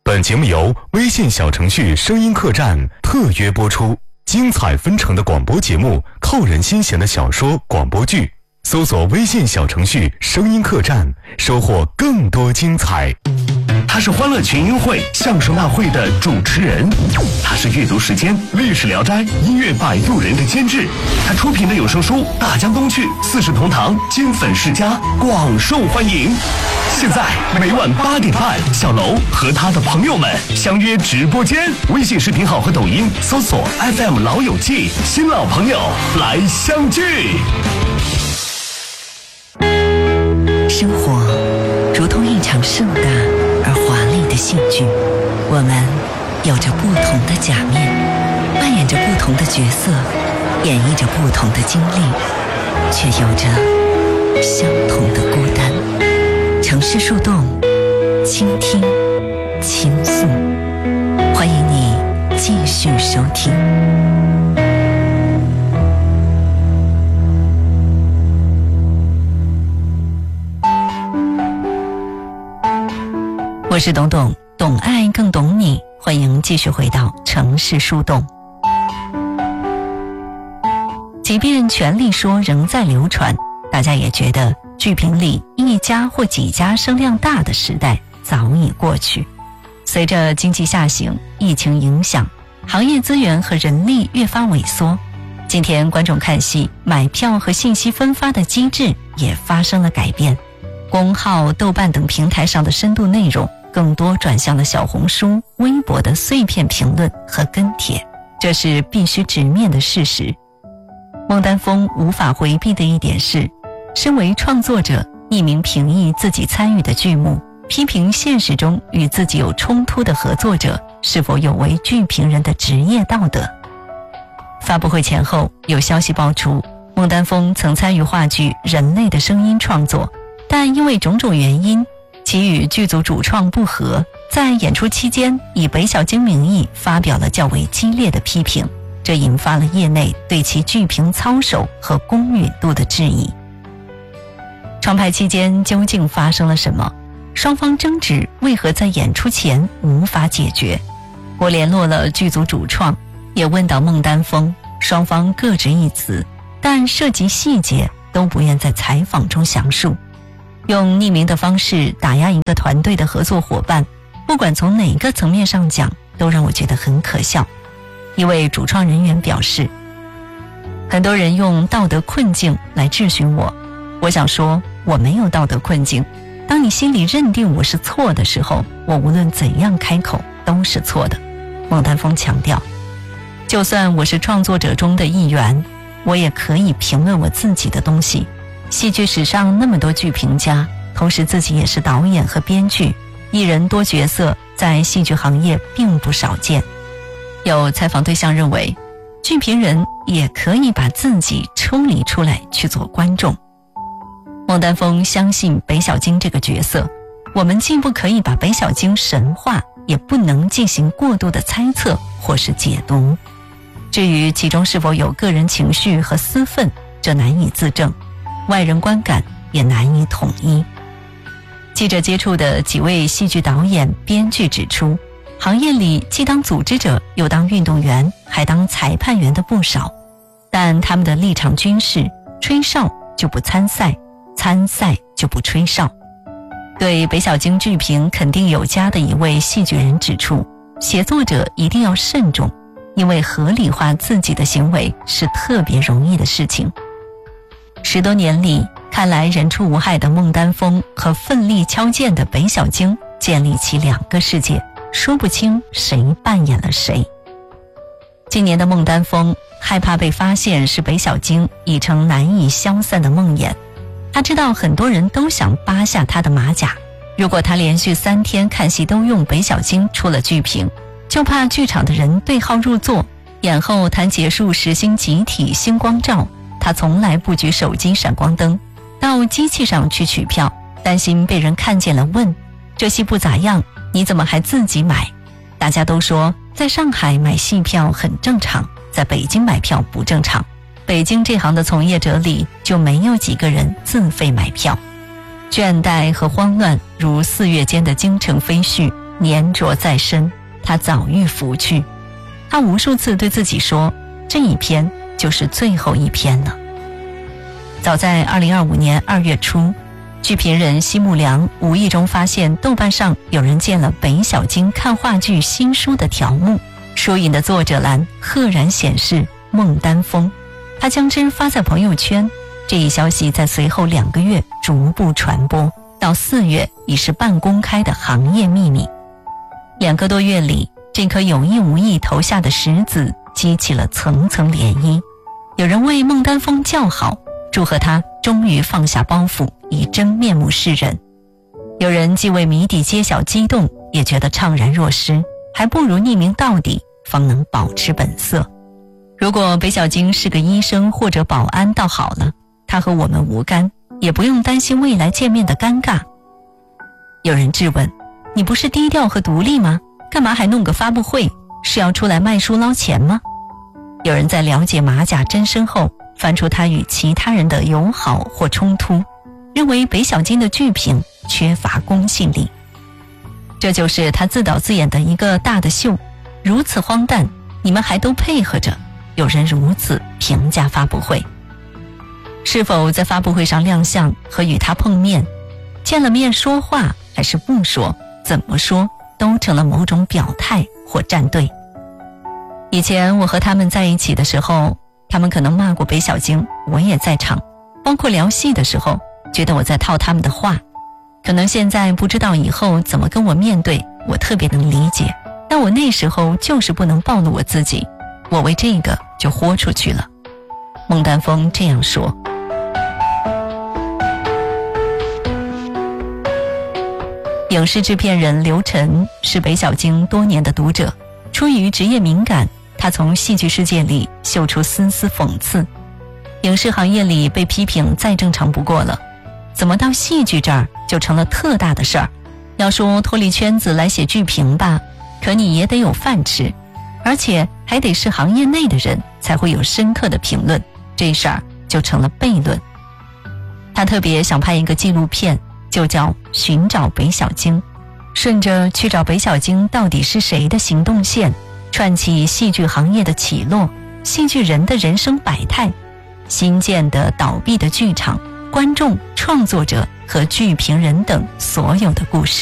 本节目由微信小程序声音客栈特约播出，精彩纷呈的广播节目，扣人心弦的小说广播剧，搜索微信小程序声音客栈，收获更多精彩。 他是欢乐群英会相声大会的主持人，他是阅读时间历史聊斋音乐摆渡人的监制，他出品的有声书《大江东去》四世同堂金粉世家广受欢迎。现在每晚8点半，小楼和他的朋友们相约直播间，微信视频号和抖音搜索 FM 老友记，新老朋友来相聚。 生活如同一场盛大而华丽的戏剧，我们有着不同的假面，扮演着不同的角色，演绎着不同的经历，却有着相同的孤单。城市树洞，倾听，倾诉，欢迎你继续收听。我是董董，懂爱更懂你，欢迎继续回到城市树洞。即便权力说仍在流传，大家也觉得剧评里一家或几家声量大的时代早已过去。随着经济下行、疫情影响，行业资源和人力越发萎缩，今天观众看戏、买票和信息分发的机制也发生了改变。公号、豆瓣等平台上的深度内容更多转向了小红书、微博的碎片评论和跟帖，这是必须直面的事实。孟丹峰无法回避的一点是，身为创作者，匿名评议自己参与的剧目，批评现实中与自己有冲突的合作者是否有违剧评人的职业道德。发布会前后，有消息爆出，孟丹峰曾参与话剧《人类的声音》创作，但因为种种原因，其与剧组主创不和，在演出期间以北小京名义发表了较为激烈的批评，这引发了业内对其剧评操守和公允度的质疑。创排期间究竟发生了什么？双方争执为何在演出前无法解决？我联络了剧组主创，也问到孟丹峰，双方各执一词，但涉及细节都不愿在采访中详述。用匿名的方式打压一个团队的合作伙伴，不管从哪个层面上讲，都让我觉得很可笑。一位主创人员表示，很多人用道德困境来质询我，我想说我没有道德困境，当你心里认定我是错的时候，我无论怎样开口都是错的。孟丹峰强调，就算我是创作者中的一员，我也可以评论我自己的东西。戏剧史上那么多剧评家，同时自己也是导演和编剧，一人多角色，在戏剧行业并不少见。有采访对象认为，剧评人也可以把自己抽离出来去做观众。孟丹峰相信北小京这个角色，我们既不可以把北小京神化，也不能进行过度的猜测或是解读。至于其中是否有个人情绪和私愤，这难以自证，外人观感也难以统一。记者接触的几位戏剧导演、编剧指出，行业里既当组织者又当运动员还当裁判员的不少，但他们的立场均是吹哨就不参赛，参赛就不吹哨。对北小京剧评肯定有加的一位戏剧人指出，写作者一定要慎重，因为合理化自己的行为是特别容易的事情。10多年里，看来人畜无害的孟丹峰和奋力敲剑的北小京建立起两个世界，说不清谁扮演了谁。今年的孟丹峰害怕被发现是北小京已成难以消散的梦魇，他知道很多人都想扒下他的马甲，如果他连续3天看戏都用北小京出了剧评，就怕剧场的人对号入座，演后谈结束时兴集体星光照，他从来不举手机闪光灯，到机器上去取票，担心被人看见了问，这戏不咋样，你怎么还自己买？大家都说在上海买戏票很正常，在北京买票不正常，北京这行的从业者里就没有几个人自费买票。倦怠和慌乱如4月间的京城飞絮， 粘着在身，他早欲拂去。他无数次对自己说，这一篇就是最后一篇了。早在2025年2月初，剧评人奚木良无意中发现豆瓣上有人建了北小京看话剧新书的条目，书引的作者栏赫然显示孟丹峰，他将之发在朋友圈。这一消息在随后2个月逐步传播，到4月已是半公开的行业秘密。2个多月里，这颗有意无意投下的石子激起了层层涟漪。有人为孟丹峰叫好，祝贺他终于放下包袱，以真面目示人。有人既为谜底揭晓激动，也觉得怅然若失，还不如匿名到底，方能保持本色。如果北小京是个医生或者保安倒好了，他和我们无干，也不用担心未来见面的尴尬。有人质问，你不是低调和独立吗？干嘛还弄个发布会？是要出来卖书捞钱吗？有人在了解马甲真身后，翻出他与其他人的友好或冲突，认为北小京的剧评缺乏公信力。这就是他自导自演的一个大的秀，如此荒诞，你们还都配合着，有人如此评价发布会。是否在发布会上亮相和与他碰面，见了面说话还是不说，怎么说都成了某种表态或站队。以前我和他们在一起的时候，他们可能骂过北小京，我也在场，包括聊戏的时候，觉得我在套他们的话。可能现在不知道以后怎么跟我面对，我特别能理解，但我那时候就是不能暴露我自己，我为这个就豁出去了。孟丹峰这样说。影视制片人刘晨是北小京多年的读者，出于职业敏感，他从戏剧世界里嗅出丝丝讽刺。影视行业里被批评再正常不过了，怎么到戏剧这儿就成了特大的事儿？要说脱离圈子来写剧评吧，可你也得有饭吃，而且还得是行业内的人才会有深刻的评论，这事儿就成了悖论。他特别想拍一个纪录片，就叫寻找北小京，顺着去找北小京到底是谁的行动线，串起戏剧行业的起落，戏剧人的人生百态，新建的倒闭的剧场，观众、创作者和剧评人等所有的故事。